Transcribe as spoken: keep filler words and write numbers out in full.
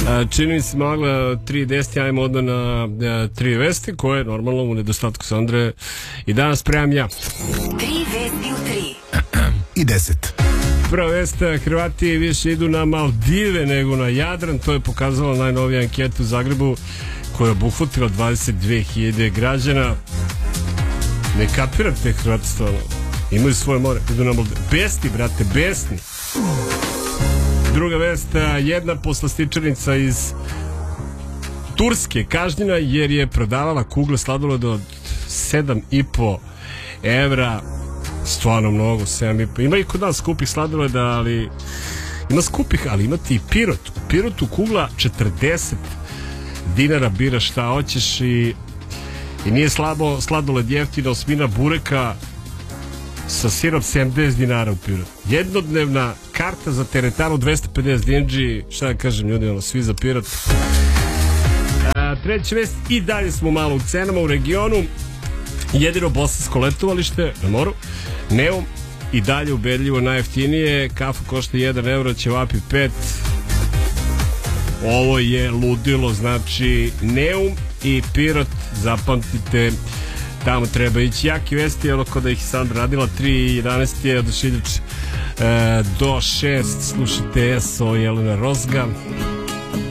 Čini mi se mogla tri deseti, ajmo odmah na tri vesti koje normalno u nedostatku Sandre i danas spremam ja. Tri vesti u tri i deset. Prva vesta, Hrvati više idu na Maldive nego na Jadran, to je pokazala najnovija anketa u Zagrebu koja je obuhvatila dvadeset dve hiljade građana. Ne kapirate Hrvati stvarno, imaju svoje more, idu na Maldive, besni brate, besni. Druga vesta, jedna poslastičarnica iz Turske kažnjena jer je prodavala kugle sladoleda od sedam i po evra. Stvarno mnogo, sedam i po. Ima i kod nas skupih sladoleda, ali ima skupih, ali ima ti i Pirot. U Pirotu kugla četrdeset dinara, biraš šta hoćeš i, i nije slabo sladoled jeftina, osmina bureka sa sirom sedamdeset dinara u Pirotu. Jednodnevna karta za teretanu dvesta pedeset dinđi, šta da kažem ljudi, svi za Pirot. A, treća vest, i dalje smo malo u cenama u regionu. Jedino bosansko letovalište na moru, Neum, i dalje ubedljivo najjeftinije, kafa košta jedan euro, ćevapi pet. Ovo je ludilo, znači Neum i Pirot, zapamtite, tamo treba ići. Jaki vesti, ono kod da ih Sandra radila, tri jedanaest je odušiljač e, do šest, slušajte S O Jelena Rozga.